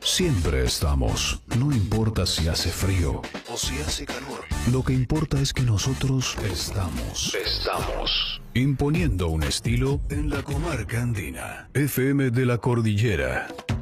Siempre estamos, no importa si hace frío o si hace calor. Lo que importa es que nosotros estamos imponiendo un estilo en la comarca andina. FM de la Cordillera.